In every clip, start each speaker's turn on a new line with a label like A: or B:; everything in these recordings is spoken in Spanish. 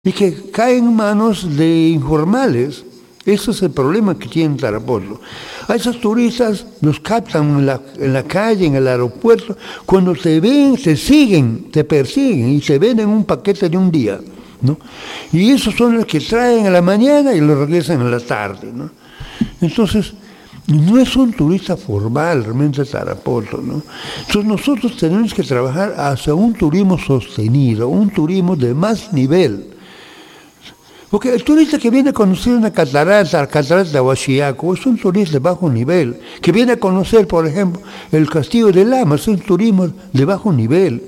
A: y que cae en manos de informales. Ese es el problema que tiene Tarapoto. A esos turistas los captan en la calle, en el aeropuerto, cuando te ven, te siguen, te persiguen y te venden un paquete de un día, ¿no? Y esos son los que traen a la mañana y los regresan a la tarde, ¿no? Entonces, no es un turista formal realmente Tarapoto, ¿no? Entonces nosotros tenemos que trabajar hacia un turismo sostenido, un turismo de más nivel. Porque el turista que viene a conocer una catarata, la catarata de Huachiaco, es un turista de bajo nivel. Que viene a conocer, por ejemplo, el castillo de Lama, es un turismo de bajo nivel.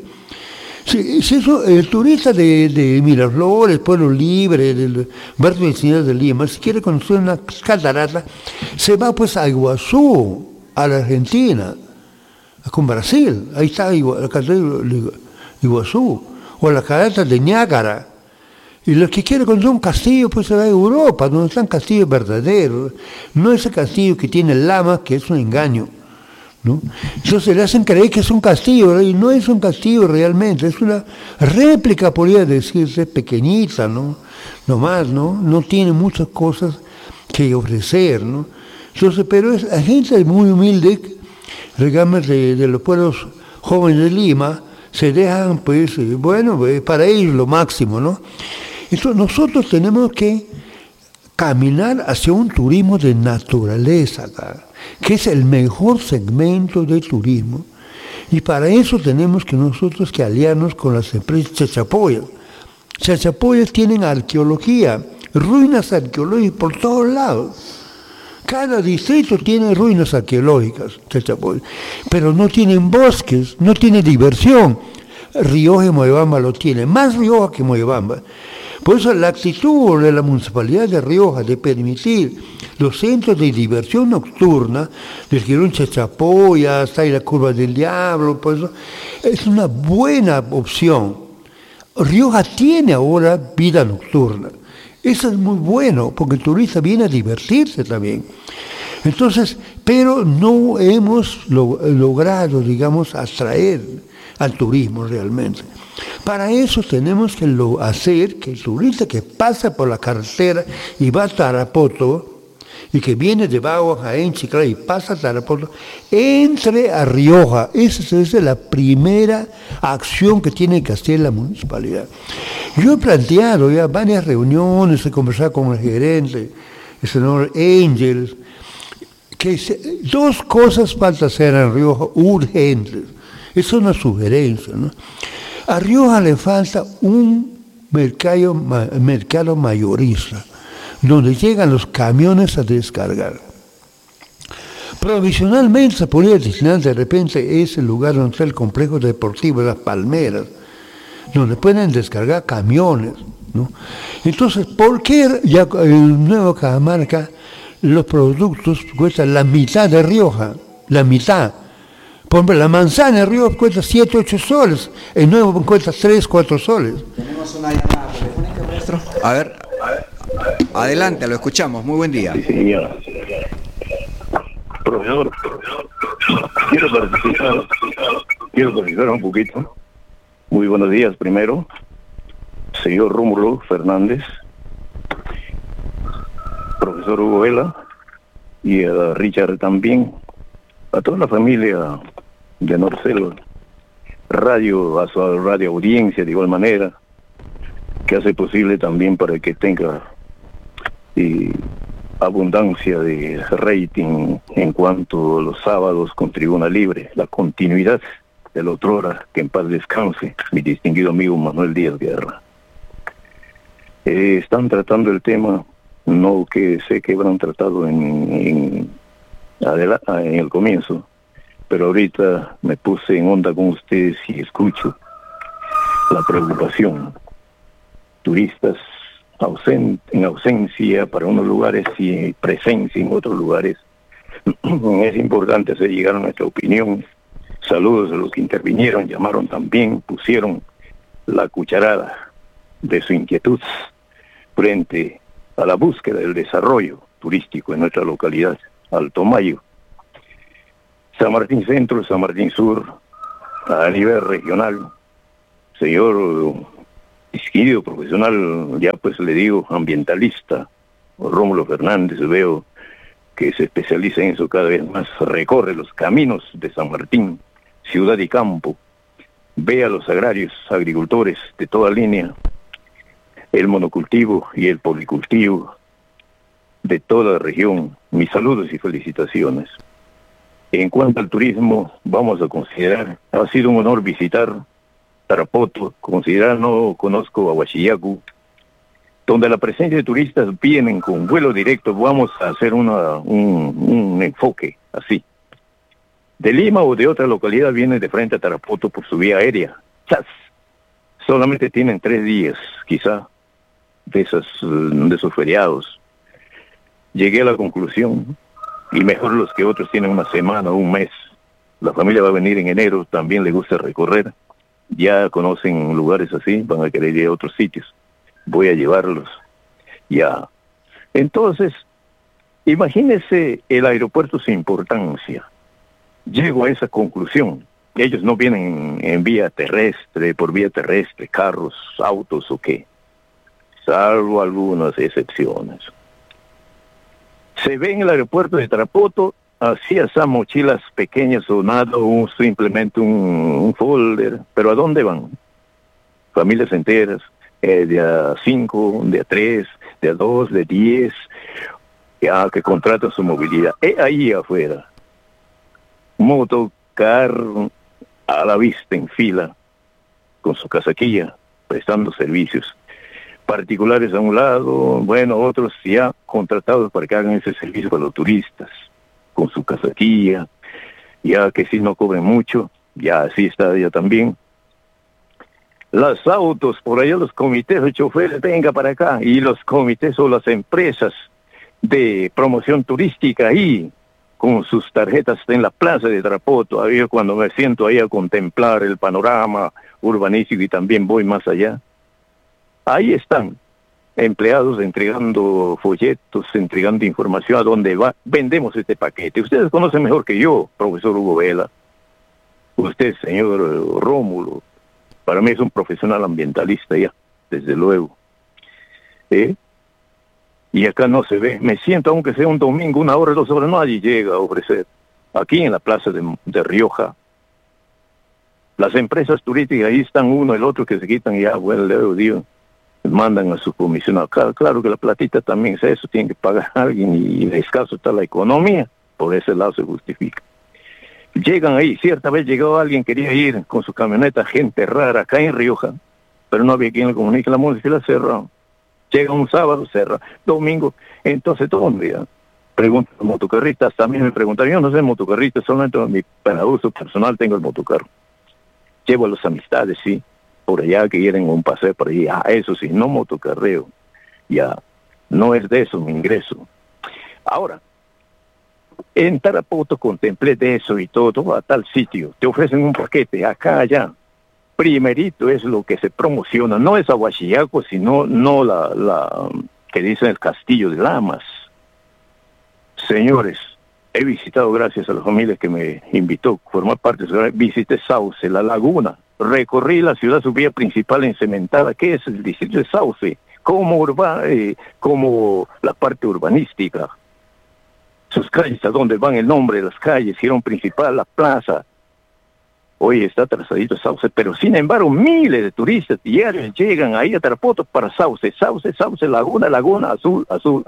A: Si eso, el turista de Miraflores, Pueblo Libre, del barrio de Ciudad de Lima, si quiere conocer una catarata, se va pues a Iguazú, a la Argentina, con Brasil. Ahí está la catarata de Iguazú, o la catarata de Niágara. Y los que quieren conocer un castillo, pues se va a Europa, donde están castillos verdaderos. No ese castillo que tiene Lama, que es un engaño, ¿no? Entonces le hacen creer que es un castillo, y no es un castillo realmente, es una réplica, podría decirse, pequeñita, ¿no? No más, ¿no? No tiene muchas cosas que ofrecer, ¿no? Entonces, pero es gente muy humilde, digamos, de los pueblos jóvenes de Lima, se dejan, pues, bueno, para ellos lo máximo, ¿no? Entonces nosotros tenemos que caminar hacia un turismo de naturaleza, que es el mejor segmento del turismo. Y para eso tenemos que nosotros que aliarnos con las empresas chachapoyas. Chachapoyas tienen arqueología, ruinas arqueológicas por todos lados. Cada distrito tiene ruinas arqueológicas, Chachapoyas, pero no tienen bosques, no tiene diversión. Rioja y Moyobamba lo tiene, más Rioja que Moyobamba. Por eso la actitud de la Municipalidad de Rioja de permitir los centros de diversión nocturna, del Girón Chachapoya, hasta ahí la Curva del Diablo, pues, es una buena opción. Rioja tiene ahora vida nocturna. Eso es muy bueno, porque el turista viene a divertirse también. Entonces, pero no hemos logrado, digamos, atraer al turismo realmente. Para eso tenemos que hacer que el turista que pasa por la carretera y va a Tarapoto, y que viene de Bagua, Jaén, Chiclayo y pasa a Tarapoto, entre a Rioja. Esa es la primera acción que tiene que hacer la municipalidad. Yo he planteado ya varias reuniones, he conversado con el gerente, el señor Ángel, que dos cosas falta hacer en Rioja urgentes. Es una sugerencia, ¿no? A Rioja le falta un mercado mayorista, donde llegan los camiones a descargar. Provisionalmente se podría designar de repente ese lugar donde está el complejo deportivo de Las Palmeras, donde pueden descargar camiones, ¿no? Entonces, ¿por qué ya en Nueva Cajamarca los productos cuestan la mitad de Rioja? La mitad. Por ejemplo, la manzana de Rioja cuesta 7, 8 soles, el nuevo cuesta 3, 4 soles.
B: Tenemos una llamada telefónica, maestro. A ver, adelante, lo escuchamos. Muy buen día.
C: Sí, señor. Profesor, quiero participar un poquito. Muy buenos días primero, señor Rómulo Fernández, profesor Hugo Vela y a Richard también, a toda la familia de Norcelo Radio, a su radio audiencia de igual manera, que hace posible también para que tenga abundancia de rating en cuanto a los sábados con Tribuna Libre, la continuidad del otrora, que en paz descanse, mi distinguido amigo Manuel Díaz Guerra. Están tratando el tema, no que sé que habrán tratado en el comienzo, pero ahorita me puse en onda con ustedes y escucho la preocupación. Turistas en ausencia para unos lugares y presencia en otros lugares. Es importante hacer llegar a nuestra opinión. Saludos a los que intervinieron, llamaron también, pusieron la cucharada de su inquietud frente a la búsqueda del desarrollo turístico en nuestra localidad, Alto Mayo, San Martín Centro, San Martín Sur, a nivel regional. Señor querido profesional, ya pues le digo, ambientalista, Rómulo Fernández, veo que se especializa en eso cada vez más, recorre los caminos de San Martín, ciudad y campo, ve a los agrarios, agricultores de toda línea, el monocultivo y el policultivo de toda la región. Mis saludos y felicitaciones. En cuanto al turismo, vamos a considerar, ha sido un honor visitar Tarapoto, considerar no conozco a Huachillacu, donde la presencia de turistas vienen con vuelo directo. Vamos a hacer un enfoque así. De Lima o de otra localidad vienen de frente a Tarapoto por su vía aérea. ¡Chas! Solamente tienen 3 días, quizá, de esos feriados. Llegué a la conclusión, y mejor los que otros tienen una semana o un mes. La familia va a venir en enero, también le gusta recorrer. Ya conocen lugares así, van a querer ir a otros sitios. Voy a llevarlos. Ya. Entonces, imagínese el aeropuerto, su importancia. Llego a esa conclusión. Ellos no vienen en vía terrestre, por vía terrestre, carros, autos o qué. Salvo algunas excepciones. Se ve en el aeropuerto de Tarapoto, así esas mochilas pequeñas o nada, o simplemente un folder. ¿Pero a dónde van? Familias enteras, de a 5, de a 3, de a 2, de 10, ya que contratan su movilidad. Ahí afuera. Motocar a la vista, en fila, con su casaquilla, prestando servicios. Particulares a un lado, bueno, otros ya contratados para que hagan ese servicio para los turistas, con su casaquilla, ya que si no cobren mucho, ya así está ya también. Los autos, por allá los comités de choferes, venga para acá, y los comités o las empresas de promoción turística ahí, con sus tarjetas en la plaza de Tarapoto. Ahí cuando me siento ahí a contemplar el panorama urbanístico y también voy más allá. Ahí están, empleados entregando folletos, entregando información a dónde va. Vendemos este paquete. Ustedes conocen mejor que yo, profesor Hugo Vela. Usted, señor Rómulo, para mí es un profesional ambientalista ya, desde luego. Y acá no se ve. Me siento, aunque sea un domingo, 1 hora, 2 horas, nadie llega a ofrecer. Aquí en la plaza de Rioja, las empresas turísticas, ahí están uno, el otro que se quitan ya, bueno, le digo, mandan a su comisionado. Claro que la platita también es eso, tiene que pagar a alguien y de escaso está la economía, por ese lado se justifica. Llegan ahí, cierta vez llegó alguien, quería ir con su camioneta, gente rara, acá en Rioja, pero no había quien le comunique, la municipalidad cerró. Llega un sábado, cerra, domingo, entonces ¿dónde ya? Preguntan los motocarristas, también me preguntan, yo no sé motocarristas, solamente para uso personal tengo el motocarro. Llevo a las amistades, sí, por allá que quieren un paseo por ahí, eso sí, no motocarreo, ya, no es de eso mi ingreso. Ahora, en Tarapoto contemplé de eso y todo, a tal sitio, te ofrecen un paquete, acá, allá. Primerito es lo que se promociona, no es a Huachillacu, sino no la que dicen el Castillo de Lamas. Señores, he visitado, gracias a la familia que me invitó a formar parte de su... Visité Sauce, la laguna, recorrí la ciudad, su vía principal encementada, que es el distrito de Sauce, como la parte urbanística. Sus calles, a donde van el nombre de las calles, hicieron principal, la plaza. Hoy está atrasadito Sauce, pero sin embargo miles de turistas diarios llegan ahí a Tarapoto para Sauce, laguna, azul.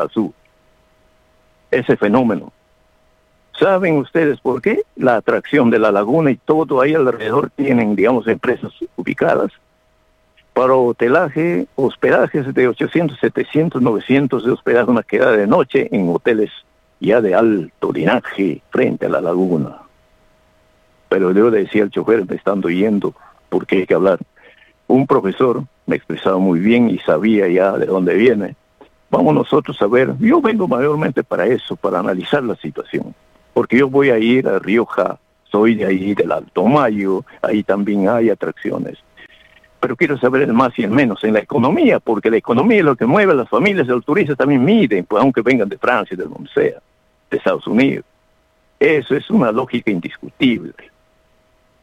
C: Ese fenómeno. ¿Saben ustedes por qué? La atracción de la laguna y todo ahí alrededor tienen, digamos, empresas ubicadas para hotelaje, hospedajes de 800, 700, 900 de hospedaje, una quedada de noche en hoteles ya de alto linaje frente a la laguna. Pero yo le decía al chofer, me estando yendo, porque hay que hablar. Un profesor me expresaba muy bien y sabía ya de dónde viene. Vamos nosotros a ver, yo vengo mayormente para eso, para analizar la situación. Porque yo voy a ir a Rioja, soy de ahí, del Alto Mayo, ahí también hay atracciones. Pero quiero saber el más y el menos en la economía, porque la economía es lo que mueve a las familias, los turistas también miden, pues aunque vengan de Francia, de donde sea, de Estados Unidos. Eso es una lógica indiscutible.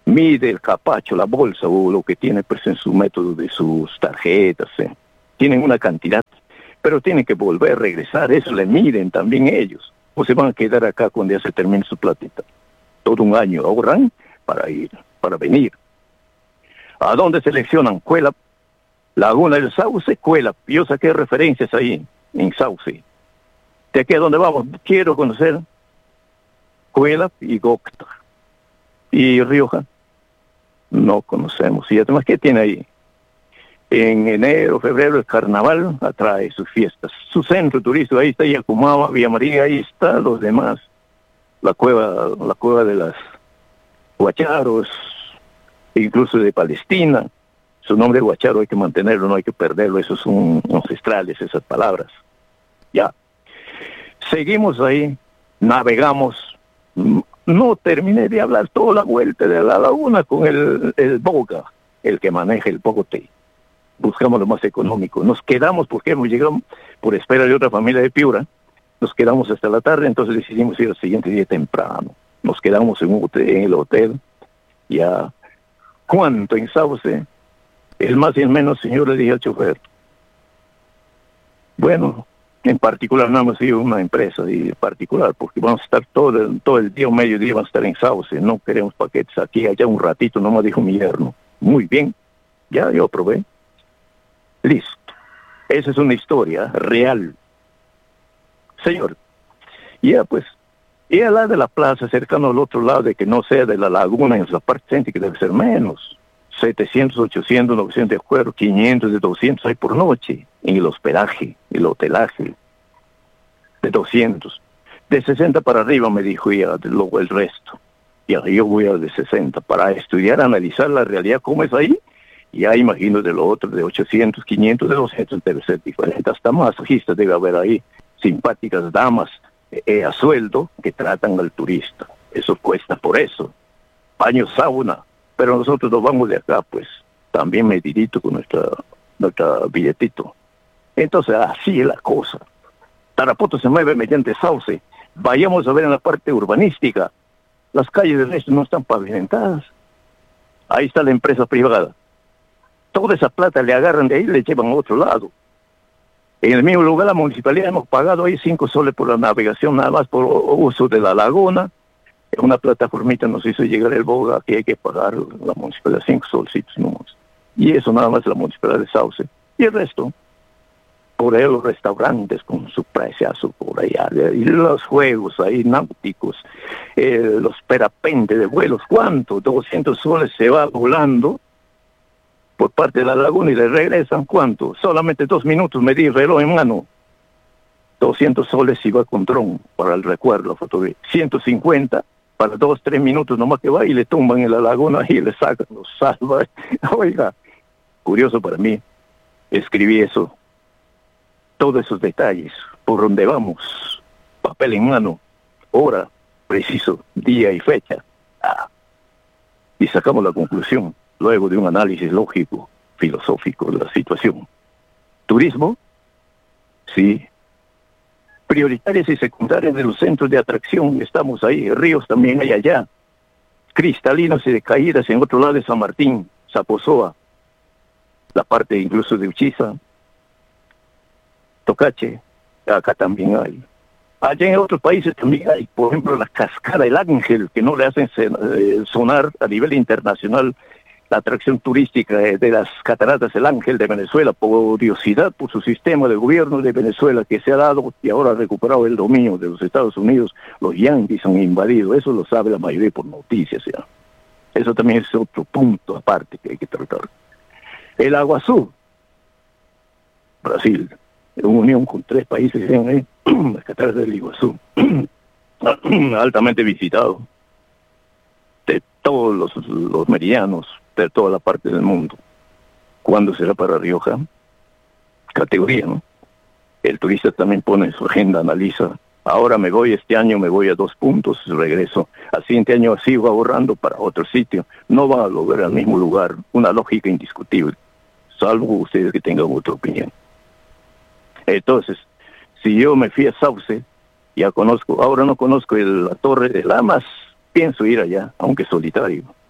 C: mide el capacho, la bolsa o lo que tiene pues en su método de sus tarjetas. Tienen una cantidad, pero tienen que volver a regresar, eso le miden también ellos. O se van a quedar acá cuando ya se termine su platita. Todo un año ahorran para ir, para venir. ¿A dónde seleccionan? Cuelap, Laguna del Sauce, Cuelap. Yo saqué referencias ahí, en Sauce. De aquí a dónde vamos, quiero conocer Cuelap y Gocta. Y Rioja, no conocemos. Y además, ¿qué tiene ahí? En enero, febrero, el carnaval atrae sus fiestas. Su centro turístico, ahí está Yacumaba, Villa María, ahí está los demás. La cueva de las Guacharos, incluso de Palestina. Su nombre de Guacharo hay que mantenerlo, no hay que perderlo, esos son ancestrales, esas palabras. Ya. Seguimos ahí, navegamos. No terminé de hablar toda la vuelta de la laguna con el boga, el que maneja el bogote. Buscamos lo más económico. Nos quedamos porque hemos llegado por espera de otra familia de Piura. Nos quedamos hasta la tarde, entonces decidimos ir al siguiente día temprano. Nos quedamos en el hotel. Ya, ¿cuánto en Sauce? El más y el menos, señor, le dije al chofer. Bueno, en particular no hemos sido una empresa de particular, porque vamos a estar todo el día o mediodía, vamos a estar en Sauce. No queremos paquetes aquí, allá un ratito, nomás dijo mi yerno. Muy bien, ya yo aprobé. Listo. Esa es una historia real. Señor, ya pues, y al lado de la plaza, cercano al otro lado, de que no sea de la laguna, en la parte céntrica debe ser menos. 700, 800, 900 de acuerdo, 500, de 200 hay por noche, en el hospedaje, el hotelaje, de 200. De 60 para arriba me dijo, y luego el resto. Y yo voy a de 60 para estudiar, analizar la realidad, cómo es ahí. Ya imagino de lo otro, de 800, 500, de 200 debe ser diferente. Hasta masajistas debe haber ahí, simpáticas damas a sueldo que tratan al turista. Eso cuesta por eso. Baño, sauna. Pero nosotros nos vamos de acá, pues, también medidito con nuestra billetito. Entonces, así es la cosa. Tarapoto se mueve mediante Sauce. Vayamos a ver en la parte urbanística. Las calles del resto no están pavimentadas. Ahí está la empresa privada. Toda esa plata le agarran de ahí y le llevan a otro lado. En el mismo lugar, la municipalidad hemos pagado ahí 5 soles por la navegación, nada más por uso de la laguna. Una plataformita nos hizo llegar el boga, que hay que pagar la municipalidad 5 solcitos nomás. Y eso nada más la municipalidad de Sauce. Y el resto, por ahí los restaurantes con su preciazo por allá, y los juegos ahí náuticos, los perapentes de vuelos, ¿cuánto? 200 soles se va volando por parte de la laguna y le regresan, ¿cuánto? Solamente 2 minutos, me di reloj en mano. 200 soles iba con dron para el recuerdo, la fotografía. 150 para 2, 3 minutos nomás que va y le tumban en la laguna y le sacan, los salva. Oiga, curioso para mí, escribí eso, todos esos detalles, por donde vamos, papel en mano, hora, preciso, día y fecha. Y sacamos la conclusión, luego de un análisis lógico, filosófico de la situación. ¿Turismo? Sí. Prioritarias y secundarias de los centros de atracción, estamos ahí, ríos también hay allá, cristalinos y de caídas en otro lado de San Martín, Zaposoa, la parte incluso de Uchiza, Tocache, acá también hay. Allá en otros países también hay, por ejemplo, la Cascada del Ángel, que no le hacen sonar a nivel internacional la atracción turística de las cataratas del Ángel de Venezuela, por curiosidad, por su sistema de gobierno de Venezuela que se ha dado y ahora ha recuperado el dominio de los Estados Unidos. Los yanquis han invadido, eso lo sabe la mayoría por noticias ya. Eso también es otro punto aparte que hay que tratar. El Aguazú, Brasil, en unión con 3 países, las cataratas del Iguazú, altamente visitado de todos los meridianos de toda la parte del mundo. ¿Cuándo será para Rioja? Categoría, ¿no? El turista también pone en su agenda, analiza. Ahora me voy, este año me voy a 2 puntos, regreso. Al siguiente año sigo ahorrando para otro sitio. No van a lograr al mismo lugar. Una lógica indiscutible. Salvo ustedes que tengan otra opinión. Entonces, si yo me fui a Sauce, ya conozco, ahora no conozco la Torre de Lamas, pienso ir allá, aunque solitario.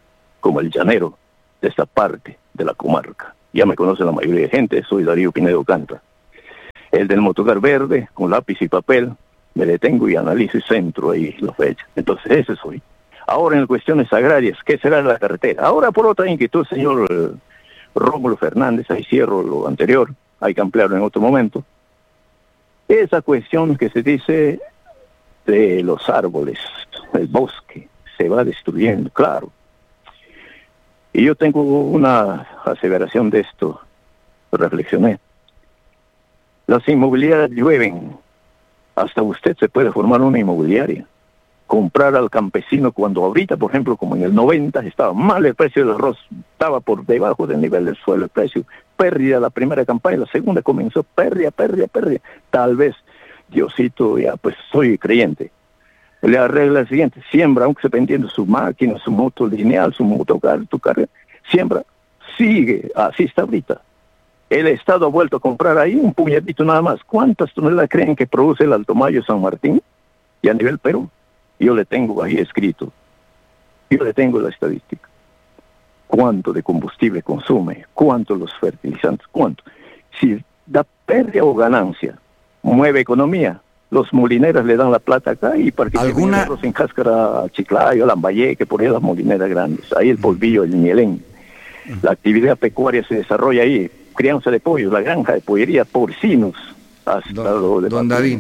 C: como el llanero de esta parte de la comarca. Ya me conoce la mayoría de gente, soy Darío Pinedo Canta. El del motocar verde, con lápiz y papel, me detengo y analizo y centro ahí los fechas. Entonces ese soy. Ahora en cuestiones agrarias, ¿qué será la carretera? Ahora por otra inquietud, señor Rómulo Fernández, ahí cierro lo anterior, hay que ampliarlo en otro momento. Esa cuestión que se dice de los árboles, el bosque, se va destruyendo, claro. Y yo tengo una aseveración de esto, reflexioné. Las inmobiliarias llueven, hasta usted se puede formar una inmobiliaria. Comprar al campesino cuando ahorita, por ejemplo, como en el 90, estaba mal el precio del arroz, estaba por debajo del nivel del suelo el precio, pérdida la primera campaña, la segunda comenzó pérdida. Tal vez, Diosito, ya pues soy creyente, le arregla el siguiente, siembra, aunque se vendiendo su máquina, su moto lineal, su motocar, tu carrera, siembra, sigue, así está ahorita. El Estado ha vuelto a comprar ahí un puñetito nada más. ¿Cuántas toneladas creen que produce el Alto Mayo San Martín? Y a nivel Perú, yo le tengo ahí escrito, yo le tengo la estadística. ¿Cuánto de combustible consume? ¿Cuánto los fertilizantes? ¿Cuánto? Si da pérdida o ganancia, mueve economía. Los molineros le dan la plata acá y para que
B: ¿Alguna...
C: se en cáscara Chiclayo, Lambayeque, por ahí las molineras grandes. Ahí el polvillo, el Mielén. La actividad pecuaria se desarrolla ahí. Crianza de pollos, la granja de pollería, porcinos, hasta lo de...
B: Don David,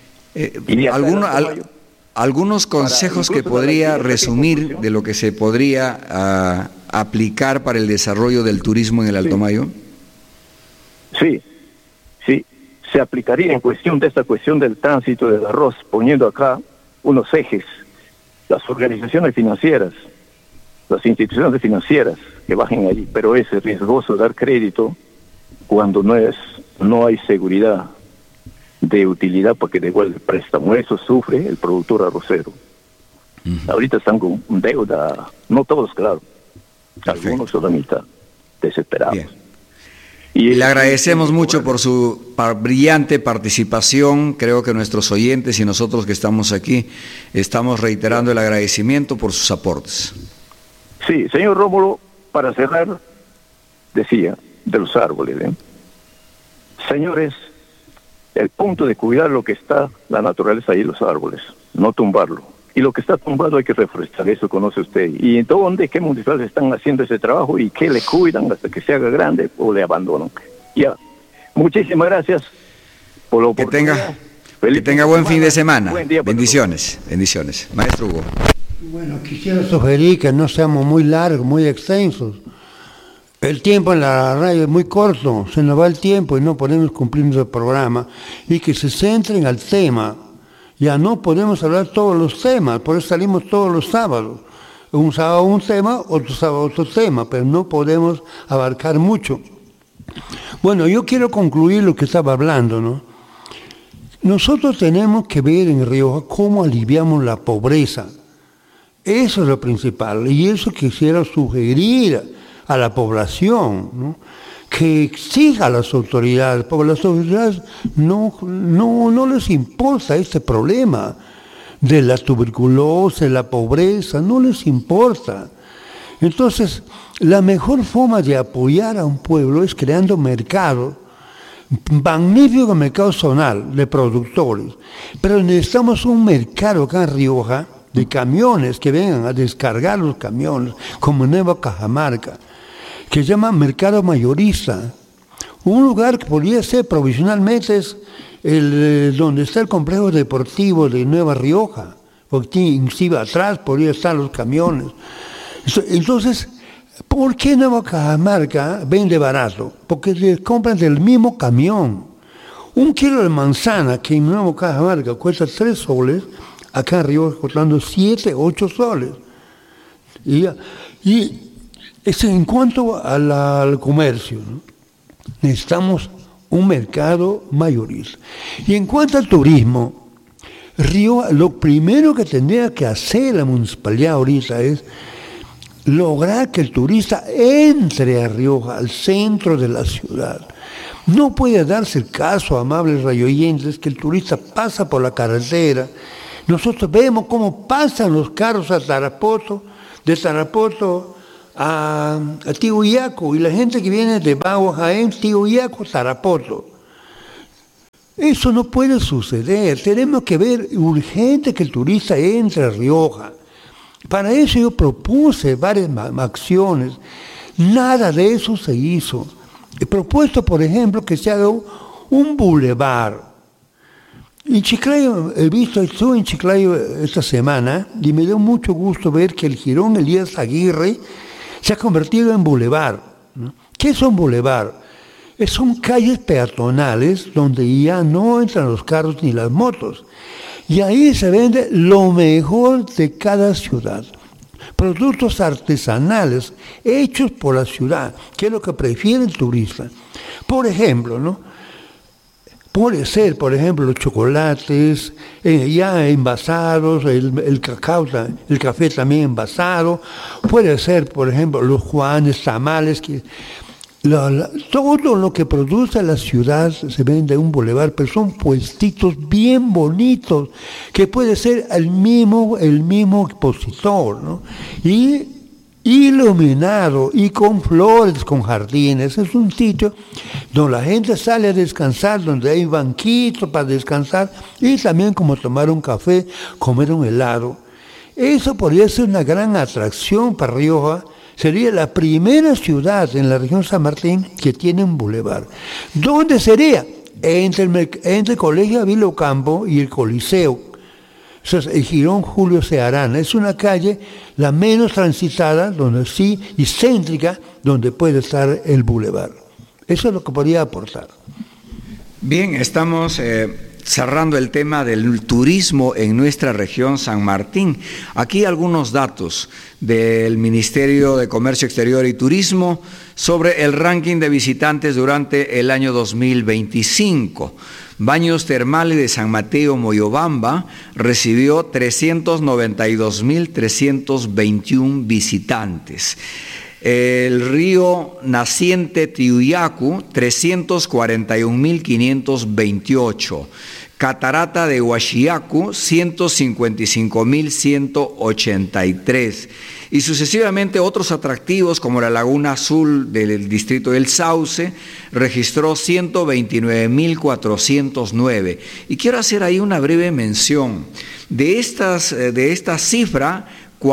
B: algunos consejos que podría resumir de lo que se podría aplicar para el desarrollo del turismo en el Alto Mayo.
C: Sí, se aplicaría en cuestión de esta cuestión del tránsito del arroz, poniendo acá unos ejes, las organizaciones financieras, las instituciones financieras que bajen allí, pero es riesgoso dar crédito cuando no hay seguridad de utilidad porque devuelve el préstamo. Eso sufre el productor arrocero. Ahorita están con deuda, no todos, claro. Perfecto. Algunos son la mitad, desesperados.
B: Bien. Y le agradecemos mucho por su brillante participación. Creo que nuestros oyentes y nosotros que estamos aquí estamos reiterando el agradecimiento por sus aportes.
C: Sí, señor Rómulo, para cerrar, decía, de los árboles. Señores, el punto de cuidar lo que está, la naturaleza y los árboles, no tumbarlo. Y lo que está tumbado hay que reforestar, eso conoce usted. ¿Y en dónde, qué municipales están haciendo ese trabajo y qué le cuidan hasta que se haga grande o le abandonan? Ya, muchísimas gracias por la oportunidad.
B: Que tenga buen fin de semana. Bendiciones, bendiciones. Maestro Hugo.
A: Bueno, quisiera sugerir que no seamos muy largos, muy extensos. El tiempo en la radio es muy corto, se nos va el tiempo y no podemos cumplir nuestro programa. Y que se centren al tema. Ya no podemos hablar todos los temas, por eso salimos todos los sábados. Un sábado un tema, otro sábado otro tema, pero no podemos abarcar mucho. Bueno, yo quiero concluir lo que estaba hablando, ¿no? Nosotros tenemos que ver en Rioja cómo aliviamos la pobreza. Eso es lo principal, y eso quisiera sugerir a la población, ¿no? Que exija a las autoridades, porque las autoridades no les importa este problema de la tuberculosis, la pobreza, no les importa. Entonces, la mejor forma de apoyar a un pueblo es creando mercados, magnífico mercado zonal de productores, pero necesitamos un mercado acá en Rioja de camiones que vengan a descargar los camiones, como en Nueva Cajamarca, que se llama mercado mayorista. Un lugar que podría ser provisionalmente es donde está el complejo deportivo de Nueva Rioja, porque inclusive atrás podría estar los camiones. Entonces, ¿por qué Nueva Cajamarca vende barato? Porque le compran del mismo camión. Un kilo de manzana que en Nueva Cajamarca cuesta 3 soles, acá en Rioja costando 7, 8 soles. Y en cuanto al comercio, ¿no? Necesitamos un mercado mayorista. Y en cuanto al turismo, Rioja, lo primero que tendría que hacer la municipalidad ahorita es lograr que el turista entre a Rioja, al centro de la ciudad. No puede darse el caso, amables radioyentes, que el turista pasa por la carretera. Nosotros vemos cómo pasan los carros a Tarapoto, de Tarapoto a Tihuyaco, y la gente que viene de Bagua, Jaén, Tihuyaco, Tarapoto. Eso no puede suceder. Tenemos que ver urgente que el turista entre a Rioja. Para eso yo propuse varias acciones. Nada de eso se hizo. He propuesto, por ejemplo, que se haga un bulevar. En Chiclayo, estuve en Chiclayo esta semana y me dio mucho gusto ver que el Jirón Elías Aguirre se ha convertido en bulevar, ¿no? ¿Qué es un bulevar? Son calles peatonales donde ya no entran los carros ni las motos. Y ahí se vende lo mejor de cada ciudad. Productos artesanales hechos por la ciudad, que es lo que prefiere el turista. Por ejemplo, ¿no? Puede ser, por ejemplo, los chocolates ya envasados, el cacao, el café también envasado. Puede ser, por ejemplo, los juanes, tamales, todo lo que produce la ciudad se vende en un bulevar, pero son puestitos bien bonitos, que puede ser el mismo expositor, ¿no? Y iluminado y con flores, con jardines. Es un sitio donde la gente sale a descansar, donde hay banquitos para descansar y también como tomar un café, comer un helado. Eso podría ser una gran atracción para Rioja. Sería la primera ciudad en la región San Martín que tiene un bulevar. ¿Dónde sería? Entre el Colegio Ávila Ocampo y el Coliseo. Eso es el Jirón Julio C. Arana. Es una calle la menos transitada, donde sí, y céntrica, donde puede estar el bulevar. Eso es lo que podría aportar.
B: Bien, estamos cerrando el tema del turismo en nuestra región San Martín. Aquí algunos datos del Ministerio de Comercio Exterior y Turismo sobre el ranking de visitantes durante el año 2025. Baños Termales de San Mateo Moyobamba recibió 392.321 visitantes. El río naciente Tihuyacu, 341.528. Catarata de Huachiacu, 155.183. Y sucesivamente otros atractivos como la Laguna Azul del distrito del Sauce registró 129.409. Y quiero hacer ahí una breve mención. De esta cifra,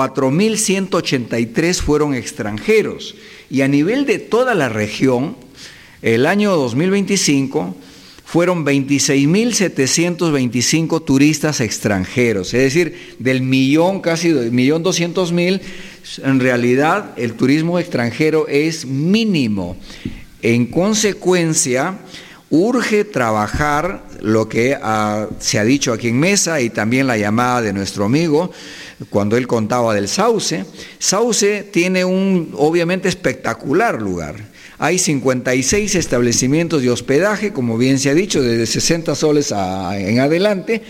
B: 4.183 fueron extranjeros. Y a nivel de toda la región, el año 2025 fueron 26.725 turistas extranjeros, es decir, del millón, casi 1.200.000, en realidad el turismo extranjero es mínimo. En consecuencia, urge trabajar lo que se ha dicho aquí en mesa y también la llamada de nuestro amigo, cuando él contaba del Sauce. Sauce tiene un obviamente espectacular lugar. Hay 56 establecimientos de hospedaje, como bien se ha dicho, desde 60 soles en adelante,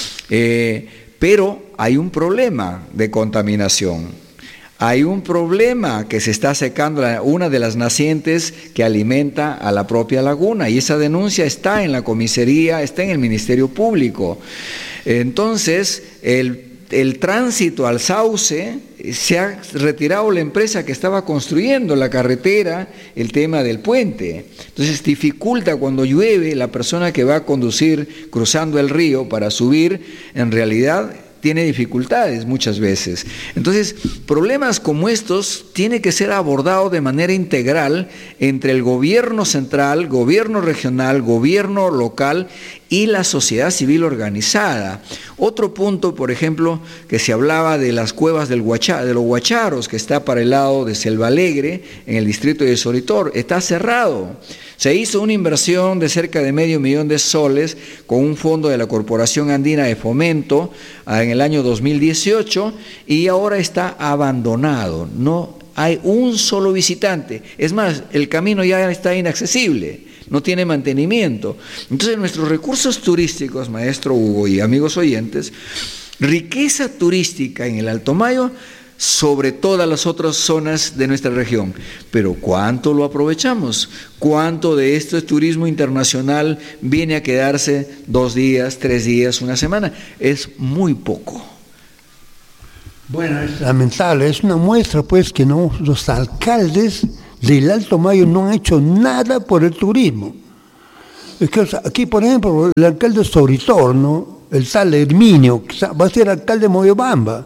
B: pero hay un problema de contaminación. Hay un problema que se está secando una de las nacientes que alimenta a la propia laguna, y esa denuncia está en la comisaría, está en el Ministerio Público. Entonces, el tránsito al Sauce, se ha retirado la empresa que estaba construyendo la carretera, el tema del puente. Entonces dificulta cuando llueve, la persona que va a conducir cruzando el río para subir, en realidad tiene dificultades muchas veces. Entonces, problemas como estos tienen que ser abordados de manera integral entre el gobierno central, gobierno regional, gobierno local y la sociedad civil organizada. Otro punto, por ejemplo, que se hablaba de las cuevas de los Guacharos, que está para el lado de Selva Alegre, en el distrito de Soritor, está cerrado. Se hizo una inversión de cerca de $500,000 con un fondo de la Corporación Andina de Fomento en el año 2018 y ahora está abandonado. No hay un solo visitante. Es más, el camino ya está inaccesible, no tiene mantenimiento. Entonces, nuestros recursos turísticos, maestro Hugo y amigos oyentes, riqueza turística en el Alto Mayo sobre todas las otras zonas de nuestra región. Pero ¿cuánto lo aprovechamos? ¿Cuánto de esto es turismo internacional viene a quedarse 2 días, 3 días, una semana? Es muy poco.
A: Bueno, es lamentable, es una muestra pues que no, los alcaldes del Alto Mayo no han hecho nada por el turismo. Es que, o sea, aquí, por ejemplo, el alcalde Soritor, ¿no? El tal Herminio, que va a ser alcalde de Moyobamba.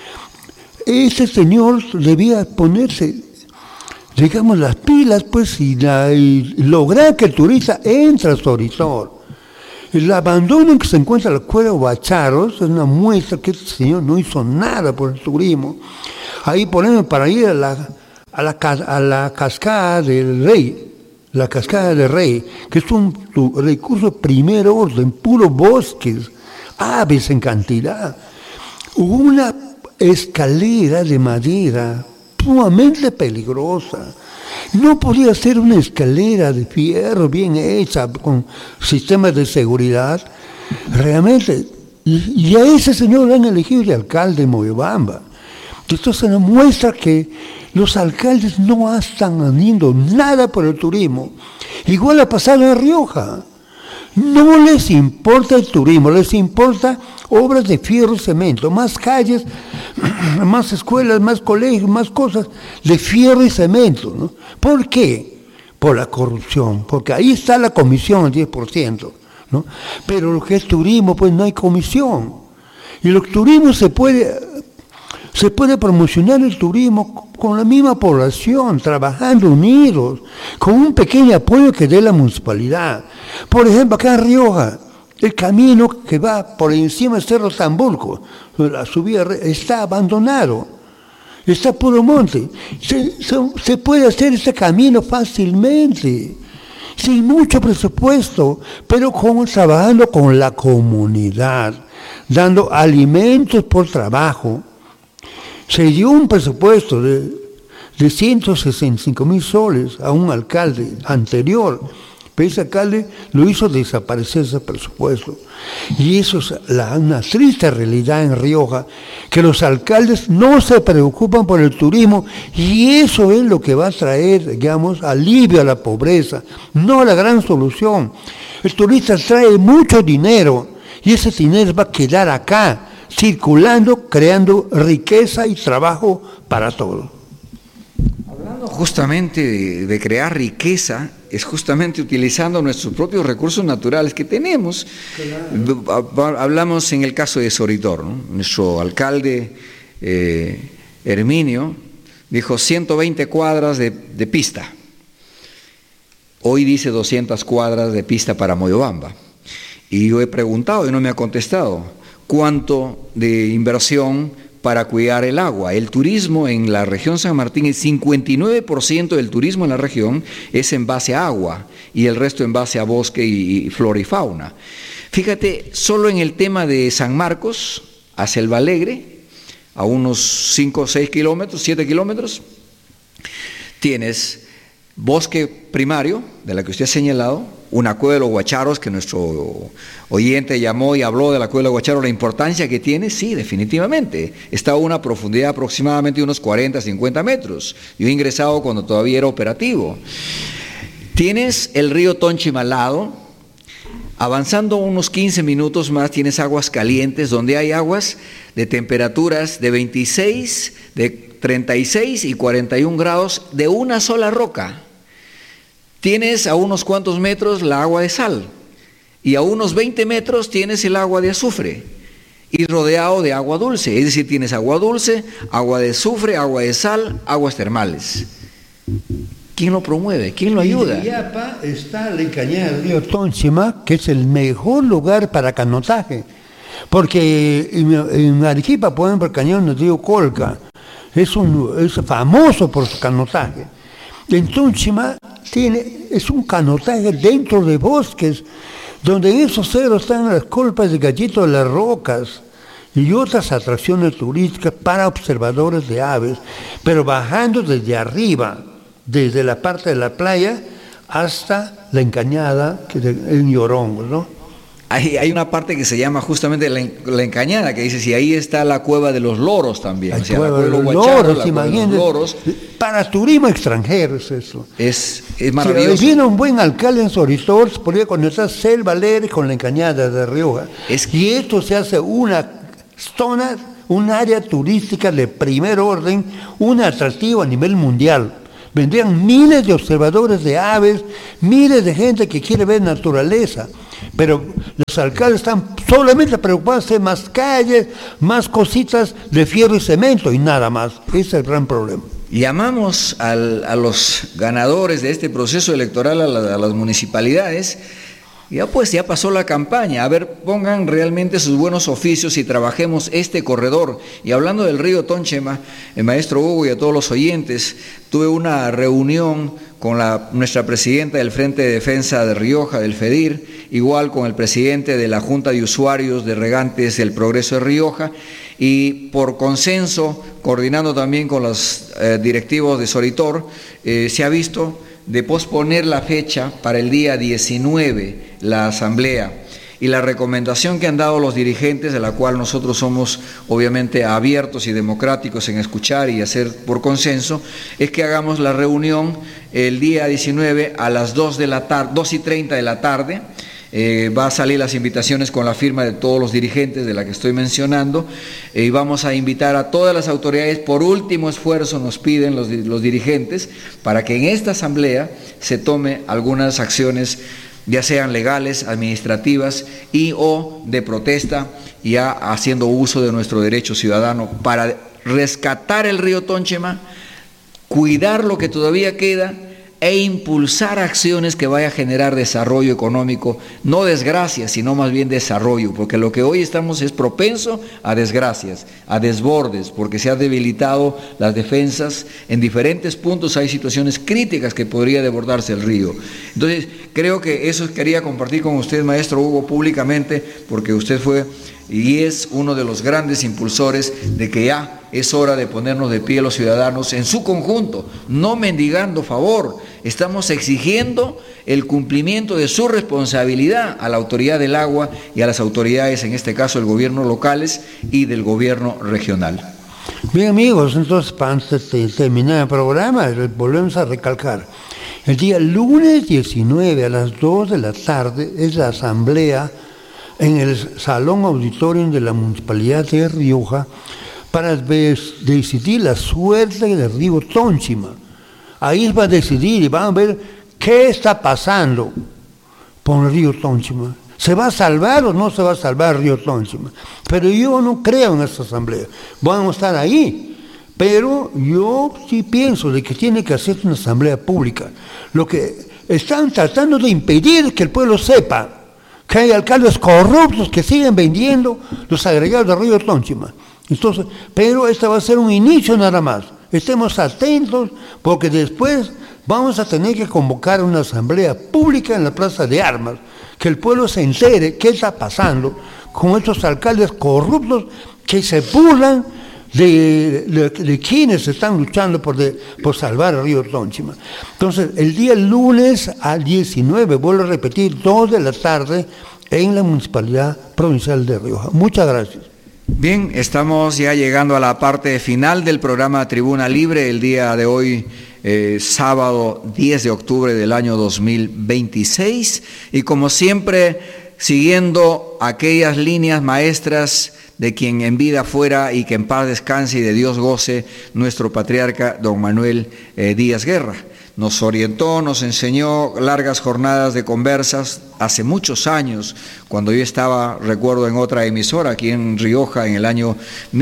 A: Ese señor debía ponerse, digamos, las pilas, pues, y lograr que el turista entre a Soritor. El abandono en que se encuentra la cueva Guacharos es una muestra que este señor no hizo nada por el turismo. Ahí, por ejemplo, para ir a la cascada del Rey, la cascada del Rey, que es un recurso de primer orden, puros bosques, aves en cantidad. Hubo una escalera de madera sumamente peligrosa. No podía ser una escalera de fierro bien hecha, con sistemas de seguridad. Realmente, y a ese señor lo han elegido de alcalde de Moyobamba. Esto se nos muestra que los alcaldes no están haciendo nada por el turismo. Igual ha pasado en Rioja. No les importa el turismo, les importa obras de fierro y cemento, más calles, más escuelas, más colegios, más cosas de fierro y cemento, ¿no? ¿Por qué? Por la corrupción, porque ahí está la comisión, el 10%, ¿no? Pero lo que es turismo, pues no hay comisión. Y el turismo se puede promocionar el turismo con la misma población, trabajando unidos, con un pequeño apoyo que dé la municipalidad. Por ejemplo, acá en Rioja, el camino que va por encima del Cerro Tambulco, la subida está abandonado, está puro monte. Se puede hacer ese camino fácilmente, sin mucho presupuesto, pero trabajando con la comunidad, dando alimentos por trabajo. Se dio un presupuesto de 165,000 soles a un alcalde anterior, pero ese alcalde lo hizo desaparecer ese presupuesto. Y eso es una triste realidad en Rioja, que los alcaldes no se preocupan por el turismo, y eso es lo que va a traer, digamos, alivio a la pobreza, no la gran solución. El turista trae mucho dinero, y ese dinero va a quedar acá, circulando, creando riqueza y trabajo para todos.
B: Hablando justamente de crear riqueza, es justamente utilizando nuestros propios recursos naturales que tenemos. Claro. Hablamos en el caso de Soritor, ¿no? Nuestro alcalde Herminio dijo 120 cuadras de pista. Hoy dice 200 cuadras de pista para Moyobamba. Y yo he preguntado y no me ha contestado. ¿Cuánto de inversión para cuidar el agua? El turismo en la región San Martín, el 59% del turismo en la región es en base a agua y el resto en base a bosque y flora y fauna. Fíjate, solo en el tema de San Marcos a Selva Alegre, a unos 5 o 6 kilómetros, 7 kilómetros, tienes bosque primario, de la que usted ha señalado, una cueva de los Guacharos, que nuestro oyente llamó y habló de la cueva de los Guacharos, la importancia que tiene, sí, definitivamente. Está a una profundidad aproximadamente de unos 40, 50 metros. Yo he ingresado cuando todavía era operativo. Tienes el río Tonchimalado, avanzando unos 15 minutos más tienes aguas calientes, donde hay aguas de temperaturas de 26, de 36 y 41 grados de una sola roca. Tienes a unos cuantos metros la agua de sal y a unos 20 metros tienes el agua de azufre y rodeado de agua dulce, es decir, tienes agua dulce, agua de azufre, agua de sal, aguas termales. ¿Quién lo promueve? ¿Quién lo ayuda?
A: En Illapa está la encañada del río Tonchima, que es el mejor lugar para canotaje, porque en Arequipa, por ejemplo, el cañón del río Colca es famoso por su canotaje. En Tonchima es un canotaje dentro de bosques, donde en esos cerros están las colpas de Gallito de las Rocas y otras atracciones turísticas para observadores de aves, pero bajando desde arriba, desde la parte de la playa hasta la encañada, que es el Ñorongo, ¿no?
B: Hay una parte que se llama justamente la encañada, que dice, si ahí está la cueva de los loros también.
A: La cueva de los loros, imagínate. Para turismo extranjero es eso.
B: Es maravilloso.
A: Si viene un buen alcalde en Soritor, se podría conectar Selva Alegre con la encañada de Rioja. Y esto se hace una zona un área turística de primer orden, un atractivo a nivel mundial. Vendrían miles de observadores de aves, miles de gente que quiere ver naturaleza, pero los alcaldes están solamente preocupados de más calles, más cositas de fierro y cemento y nada más. Ese es el gran problema.
B: Llamamos a los ganadores de este proceso electoral, a las municipalidades. Ya pasó la campaña, a ver, pongan realmente sus buenos oficios y trabajemos este corredor. Y hablando del río Tonchema, el maestro Hugo y a todos los oyentes, tuve una reunión con nuestra presidenta del Frente de Defensa de Rioja, del FEDIR, igual con el presidente de la Junta de Usuarios de Regantes del Progreso de Rioja, y por consenso, coordinando también con los directivos de Soritor, se ha visto de posponer la fecha para el día 19, la asamblea, y la recomendación que han dado los dirigentes, de la cual nosotros somos obviamente abiertos y democráticos en escuchar y hacer por consenso, es que hagamos la reunión el día 19 a las 2:30 de la tarde. Va a salir las invitaciones con la firma de todos los dirigentes de la que estoy mencionando, y vamos a invitar a todas las autoridades, por último esfuerzo nos piden los dirigentes, para que en esta asamblea se tome algunas acciones, ya sean legales, administrativas y o de protesta, ya haciendo uso de nuestro derecho ciudadano para rescatar el río Tonchema, cuidar lo que todavía queda e impulsar acciones que vaya a generar desarrollo económico, no desgracias, sino más bien desarrollo, porque lo que hoy estamos es propenso a desgracias, a desbordes, porque se han debilitado las defensas, en diferentes puntos hay situaciones críticas que podría desbordarse el río. Entonces, creo que eso quería compartir con usted, maestro Hugo, públicamente, porque usted fue y es uno de los grandes impulsores de que ya es hora de ponernos de pie los ciudadanos en su conjunto, no mendigando favor, estamos exigiendo el cumplimiento de su responsabilidad a la autoridad del agua y a las autoridades, en este caso el gobierno locales y del gobierno regional.
A: Bien, amigos, entonces para antes de terminar el programa, volvemos a recalcar. El día lunes 19 a las 2 de la tarde es la asamblea en el Salón Auditorium de la Municipalidad de Rioja para decidir la suerte del río Tonchima. Ahí va a decidir y van a ver qué está pasando con el río Tonchima. ¿Se va a salvar o no se va a salvar el río Tonchima? Pero yo no creo en esta asamblea. Vamos a estar ahí. Pero yo sí pienso de que tiene que hacerse una asamblea pública. Lo que están tratando de impedir que el pueblo sepa que hay alcaldes corruptos que siguen vendiendo los agregados del río Tonchima. Entonces, pero este va a ser un inicio nada más. Estemos atentos porque después vamos a tener que convocar una asamblea pública en la Plaza de Armas, que el pueblo se entere qué está pasando con estos alcaldes corruptos que se burlan de quienes están luchando por salvar el río Tonchima. Entonces, el día lunes al 19, vuelvo a repetir, 2 de la tarde en la Municipalidad Provincial de Rioja. Muchas gracias.
B: Bien, estamos ya llegando a la parte final del programa Tribuna Libre, el día de hoy, sábado 10 de octubre del año 2026, y como siempre, siguiendo aquellas líneas maestras de quien en vida fuera y que en paz descanse y de Dios goce, nuestro patriarca don Manuel Díaz Guerra. Nos orientó, nos enseñó largas jornadas de conversas hace muchos años, cuando yo estaba, recuerdo, en otra emisora aquí en Rioja en el año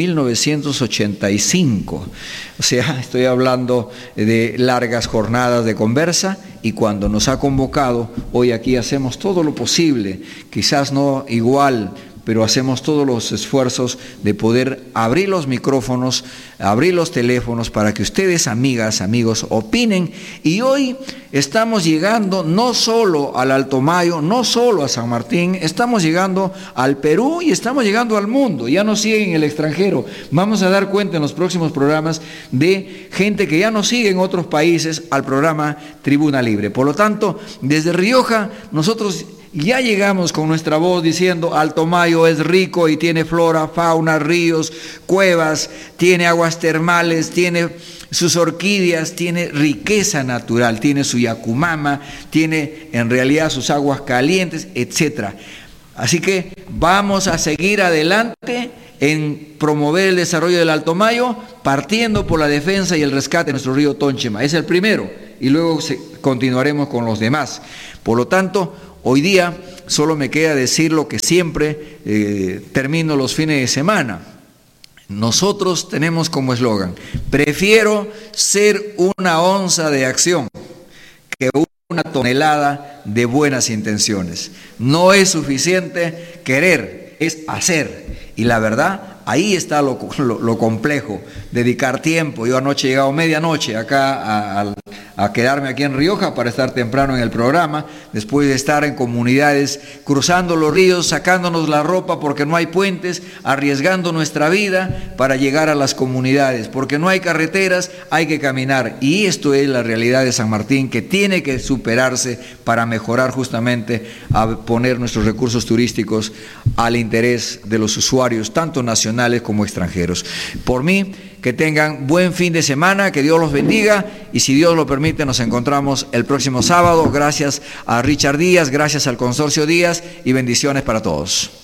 B: 1985. O sea, estoy hablando de largas jornadas de conversa, y cuando nos ha convocado, hoy aquí hacemos todo lo posible, quizás no igual, pero hacemos todos los esfuerzos de poder abrir los micrófonos, abrir los teléfonos para que ustedes, amigas, amigos, opinen. Y hoy estamos llegando no solo al Alto Mayo, no solo a San Martín, estamos llegando al Perú y estamos llegando al mundo. Ya nos siguen en el extranjero. Vamos a dar cuenta en los próximos programas de gente que ya nos sigue en otros países al programa Tribuna Libre. Por lo tanto, desde Rioja, nosotros ya llegamos con nuestra voz diciendo: Alto Mayo es rico y tiene flora, fauna, ríos, cuevas, tiene aguas termales, tiene sus orquídeas, tiene riqueza natural, tiene su Yacumama, tiene en realidad sus aguas calientes, etcétera. Así que vamos a seguir adelante en promover el desarrollo del Alto Mayo, partiendo por la defensa y el rescate de nuestro río Tonchema. Es el primero, y luego continuaremos con los demás. Por lo tanto, hoy día solo me queda decir lo que siempre termino los fines de semana. Nosotros tenemos como eslogan: prefiero ser una onza de acción que una tonelada de buenas intenciones. No es suficiente querer, es hacer. Y la verdad, ahí está lo complejo, dedicar tiempo. Yo anoche he llegado medianoche acá a quedarme aquí en Rioja para estar temprano en el programa, después de estar en comunidades, cruzando los ríos, sacándonos la ropa porque no hay puentes, arriesgando nuestra vida para llegar a las comunidades, porque no hay carreteras, hay que caminar. Y esto es la realidad de San Martín, que tiene que superarse para mejorar justamente, a poner nuestros recursos turísticos al interés de los usuarios, tanto nacionales como extranjeros. Por mí, que tengan buen fin de semana, que Dios los bendiga, y si Dios lo permite nos encontramos el próximo sábado. Gracias a Richard Díaz, gracias al Consorcio Díaz, y bendiciones para todos.